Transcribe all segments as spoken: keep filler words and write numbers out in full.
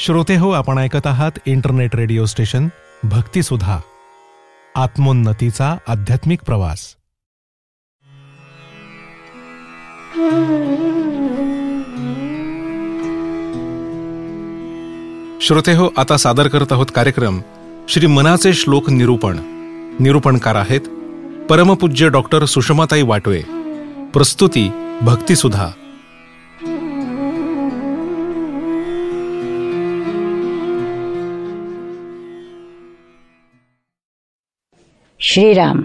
श्रोते हो, आपण ऐकत आहात इंटरनेट रेडिओ स्टेशन भक्तिसुधा, आत्मोन्नतीचा आध्यात्मिक प्रवास. श्रोते हो, आता सादर करत आहोत कार्यक्रम श्री मनाचे श्लोक निरूपण. निरूपणकार आहेत परमपूज्य डॉक्टर सुषमाताई वाटवे. प्रस्तुती भक्तिसुधा. श्रीराम.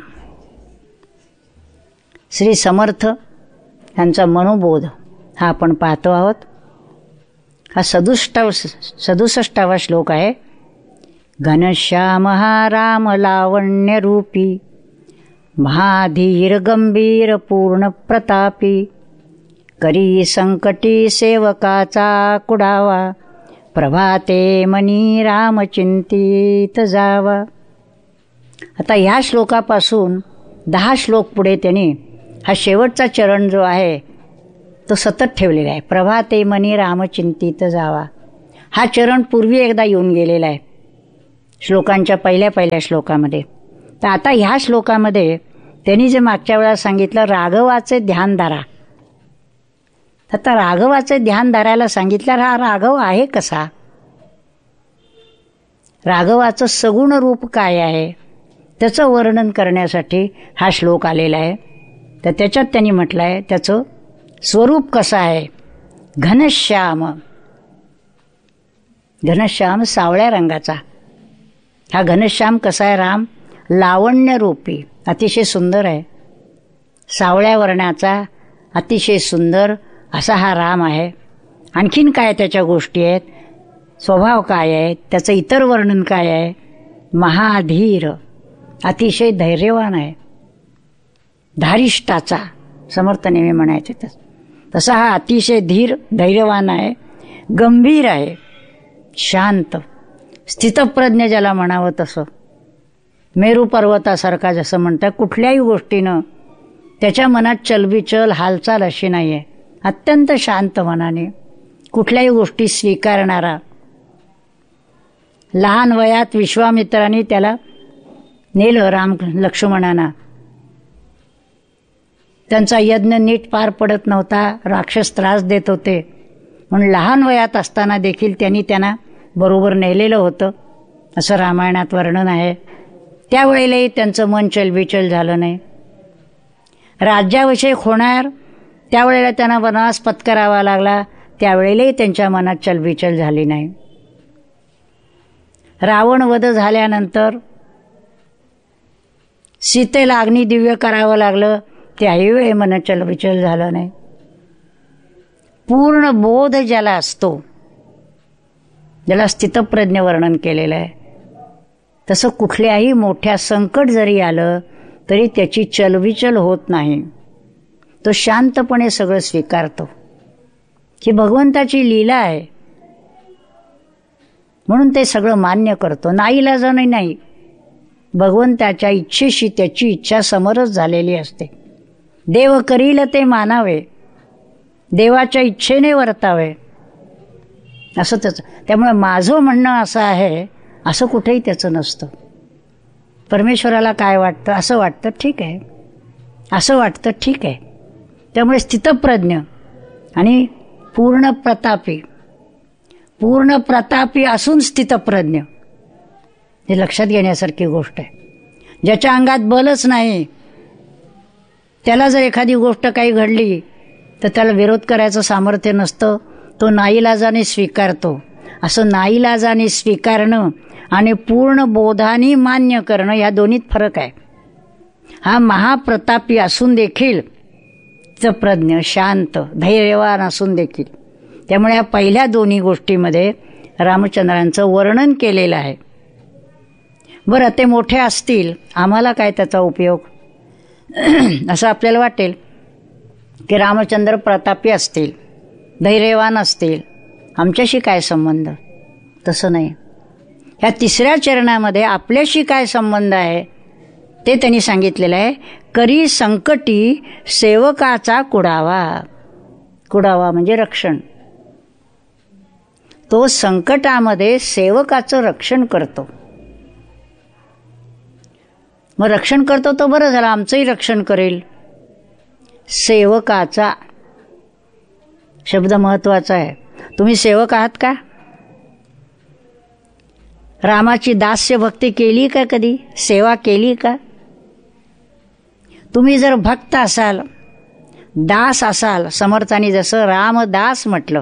श्री समर्थ यांचा मनोबोध हा आपण पाहतो आहोत. हा सदुष्टाव सदुसष्टावा श्लोक आहे. घनश्याम हा राम लावण्य रूपी, महाधीर गंभीर पूर्ण प्रतापी, करी संकटी सेवकाचा कुडावा, प्रभाते मनी राम चिंतित जावा. आता ह्या श्लोकापासून दहा श्लोक पुढे त्यांनी हा शेवटचा चरण जो आहे तो सतत ठेवलेला आहे. प्रभाते मनी राम चिंतित जावा. हा चरण पूर्वी एकदा येऊन गेलेला आहे श्लोकांच्या पहिल्या पहिल्या श्लोकामध्ये. तर आता ह्या श्लोकामध्ये त्यांनी जे मागच्या वेळा सांगितलं राघवाचे ध्यान धरा. आता राघवाचे ध्यान धरायला सांगितल्यावर हा राघव आहे कसा, राघवाचं सगुण रूप काय आहे त्याचं वर्णन करण्यासाठी हा श्लोक आलेला आहे. तर त्याच्यात त्यांनी म्हटलं आहे त्याचं स्वरूप कसं आहे. घनश्याम, घनश्याम सावळ्या रंगाचा. हा घनश्याम कसा आहे राम, लावण्य रूपी, अतिशय सुंदर आहे. सावळ्या वर्णाचा अतिशय सुंदर असा हा राम आहे. आणखीन काय त्याच्या गोष्टी आहेत, स्वभाव काय आहे, त्याचं इतर वर्णन काय आहे. महाधीर, अतिशय धैर्यवान आहे. धारिष्ठाचा समर्थ नेहमी म्हणायचे तसा हा अतिशय धीर धैर्यवान आहे. गंभीर आहे, शांत, स्थितप्रज्ञ ज्याला म्हणावं तसं. मेरू पर्वतासारखा जसं म्हणतात, कुठल्याही गोष्टीनं त्याच्या मनात चलबिचल हालचाल अशी नाही आहे. अत्यंत शांत मनाने कुठल्याही गोष्टी स्वीकारणारा. लहान वयात विश्वामित्रांनी त्याला नेलं राम लक्ष्मणांना. त्यांचा यज्ञ नीट पार पडत नव्हता, राक्षस त्रास देत होते म्हणून लहान वयात असताना देखील त्यांनी त्यांना बरोबर नेलेलं होतं असं रामायणात वर्णन आहे. त्यावेळेलाही त्यांचं मन चलबिचल झालं नाही. राज्याभिषेक होणार त्यावेळेला त्यांना वनवास पत्करावा लागला, त्यावेळेलाही त्यांच्या मनात चलबिचल झाली नाही. रावण वध झाल्यानंतर सीतेला अग्निदिव्य करावं लागलं, त्याही वेळी मन चलबिचल झालं नाही. पूर्ण बोध ज्याला असतो, ज्याला स्थितप्रज्ञ वर्णन केलेलं आहे, तसं कुठल्याही मोठ्या संकट जरी आलं तरी त्याची चलबिचल होत नाही. तो शांतपणे सगळं स्वीकारतो की भगवंताची लीला आहे म्हणून ते सगळं मान्य करतो. नाईलाजाने नाही, भगवंताच्या इच्छेशी त्याची इच्छा समरस झालेली असते. देव करील ते मानावे, देवाच्या इच्छेने वर्तावे असं त्याचं. त्यामुळे माझं म्हणणं असं आहे असं कुठेही त्याचं नसतं. परमेश्वराला काय वाटतं असं वाटतं ठीक आहे, असं वाटतं ठीक आहे. त्यामुळे स्थितप्रज्ञ आणि पूर्ण प्रतापी, पूर्ण प्रतापी असून स्थितप्रज्ञ हे लक्षात घेण्यासारखी गोष्ट आहे. ज्याच्या अंगात बलच नाही त्याला जर एखादी गोष्ट काही घडली तर त्याला विरोध करायचं सामर्थ्य नसतं, तो नाईलाजाने स्वीकारतो. असं नाईलाजाने स्वीकारणं आणि पूर्ण बोधाने मान्य करणं या दोन्हीत फरक आहे. हा महाप्रतापी असून देखील प्रज्ञ, शांत, धैर्यवान असून देखील. त्यामुळे या पहिल्या दोन्ही गोष्टीमध्ये रामचंद्रांचं वर्णन केलेलं आहे. बरं, ते मोठे असतील, आम्हाला काय त्याचा उपयोग असं आपल्याला वाटेल की रामचंद्र प्रतापी असतील, धैर्यवान असतील, आमच्याशी काय संबंध. तसं नाही. ह्या तिसऱ्या चरणामध्ये आपल्याशी काय संबंध आहे ते त्यांनी सांगितलेलं आहे. करी संकटी सेवकाचा कुडावा. कुडावा म्हणजे रक्षण. तो संकटामध्ये सेवकाचं रक्षण करतो. मग रक्षण करतो तो बरं झालं, आमचंही रक्षण करेल. सेवकाचा शब्द महत्वाचा आहे. तुम्ही सेवक आहात का? रामाची दास्य भक्ती केली का? कधी सेवा केली का? तुम्ही जर भक्त असाल, दास असाल, समर्थांनी जसं रामदास म्हटलं,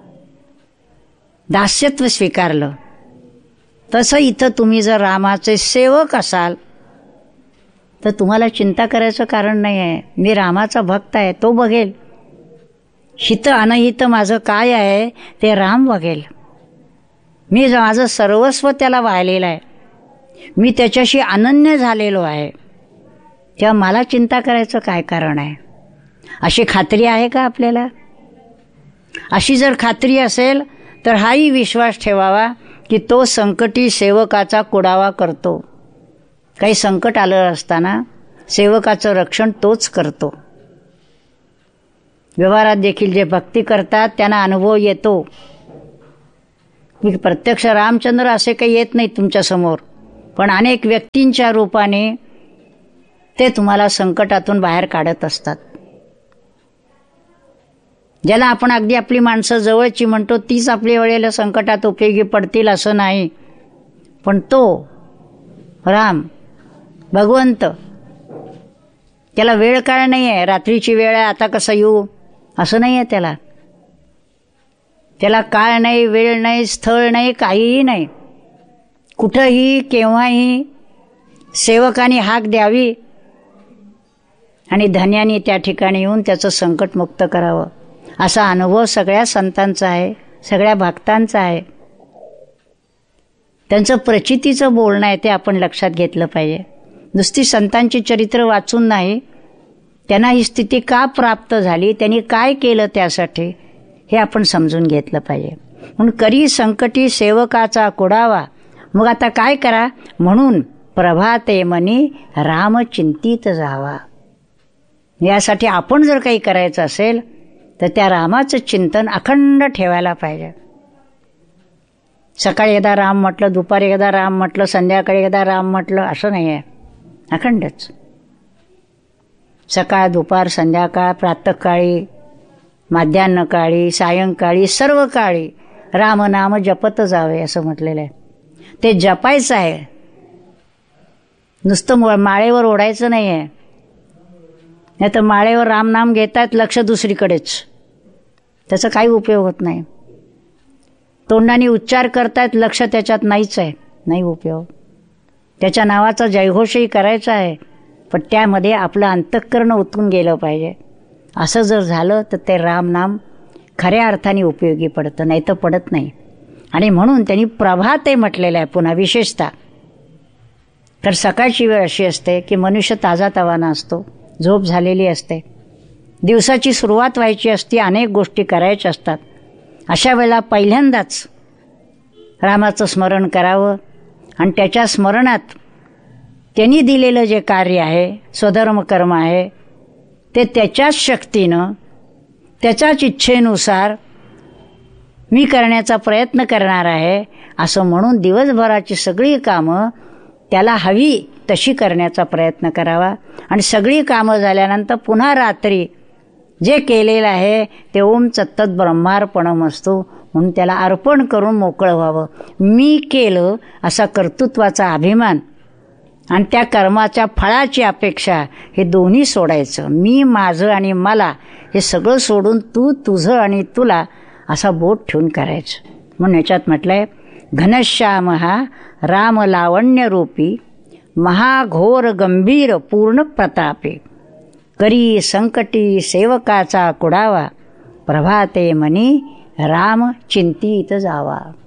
दास्यत्व स्वीकारलं, तसं इथं तुम्ही जर रामाचे सेवक असाल तर तुम्हाला चिंता करायचं कारण नाही आहे. मी रामाचा भक्त आहे, तो बघेल. हित अनहित माझं काय आहे ते राम बघेल. मी माझं सर्वस्व त्याला वाहिलेलं आहे, मी त्याच्याशी अनन्य झालेलो आहे, तेव्हा मला चिंता करायचं काय कारण आहे? अशी खात्री आहे का आपल्याला? अशी जर खात्री असेल तर हाही विश्वास ठेवावा की तो संकटी सेवकाचा कुडावा करतो. काही संकट आलं असताना सेवकाचं रक्षण तोच करतो. व्यवहारात देखील जे भक्ती करतात त्यांना अनुभव येतो. मी प्रत्यक्ष रामचंद्र असे काही येत नाहीत तुमच्यासमोर, पण अनेक व्यक्तींच्या रूपाने ते तुम्हाला संकटातून बाहेर काढत असतात. ज्याला आपण अगदी आपली माणसं जवळची म्हणतो तीच आपल्या वेळेला संकटात उपयोगी पडतील असं नाही. पण तो राम भगवंत, त्याला वेळ काळ नाही आहे, रात्रीची वेळ आहे आता कसं येऊ असं नाही आहे त्याला. त्याला काळ नाही, वेळ नाही, स्थळ नाही, काहीही नाही. कुठंही केव्हाही सेवकाने हाक द्यावी आणि धन्याने त्या ठिकाणी येऊन त्याचं संकट मुक्त करावं. असा अनुभव सगळ्या संतांचा आहे, सगळ्या भक्तांचा आहे. त्यांचं प्रचितीचं बोलणं आहे ते आपण लक्षात घेतलं पाहिजे. नुसती संतांची चरित्र वाचून नाही, त्यांना ही स्थिती का प्राप्त झाली, त्यांनी काय केलं त्यासाठी, हे आपण समजून घेतलं पाहिजे. म्हणून करी संकटी सेवकाचा कुडावा. मग आता काय करा? म्हणून प्रभाते मनी राम चिंतित जावा. यासाठी आपण जर काही करायचं असेल तर त्या रामाचं चिंतन अखंड ठेवायला पाहिजे. सकाळी एकदा राम म्हटलं, दुपारी एकदा राम म्हटलं, संध्याकाळी एकदा राम म्हटलं असं नाही आहे. अखंडच सकाळ, दुपार, संध्याकाळ, प्रातःकाळी, माध्यान्हकाळी, सायंकाळी, सर्व काळी रामनाम जपत जावे असं म्हटलेलं आहे. ते जपायचं आहे, नुसतं माळेवर ओढायचं नाही आहे. नाही तर माळेवर रामनाम घेतात, लक्ष दुसरीकडेच, त्याचा काही उपयोग होत नाही. तोंडाने उच्चार करतायत, लक्ष त्याच्यात नाहीच आहे, नाही उपयोग. त्याच्या नावाचा जयघोषही करायचा आहे, पण त्यामध्ये आपलं अंतःकरण ओतून गेलं पाहिजे. असं जर झालं तर ते रामनाम खऱ्या अर्थाने उपयोगी पडतं, नाही तर पडत नाही. आणि म्हणून त्यांनी प्रभाते म्हटलेलं आहे पुन्हा विशेषतः. तर सकाळची वेळ अशी असते की मनुष्य ताजा तवाना असतो, झोप झालेली असते, दिवसाची सुरुवात व्हायची असते, अनेक गोष्टी करायच्या असतात. अशा वेळेला पहिल्यांदाच रामाचं स्मरण करावं आणि त्याच्या स्मरणात त्यांनी दिलेलं जे कार्य आहे, स्वधर्म कर्म आहे, ते त्याच्याच शक्तीनं, त्याच्याच इच्छेनुसार मी करण्याचा प्रयत्न करणार आहे असं म्हणून दिवसभराची सगळी कामं त्याला हवी तशी करण्याचा प्रयत्न करावा. आणि सगळी कामं झाल्यानंतर पुन्हा रात्री जे केलेलं आहे ते ओम तत्सत ब्रह्मार्पणमस्तु म्हणून त्याला अर्पण करून मोकळं व्हावं. मी केलं असा कर्तृत्वाचा अभिमान आणि त्या कर्माच्या फळाची अपेक्षा हे दोन्ही सोडायचं. मी, माझं आणि मला हे सगळं सोडून तू, तुझं आणि तुला असा बोट ठेवून करायचं. म्हणून याच्यात म्हटलंय, घनश्याम हा राम लावण्य रूपी महाघोर गंभीर पूर्ण प्रतापे, करी संकटी सेवकाचा कुडावा, प्रभाते मनी राम चिंतित जावा.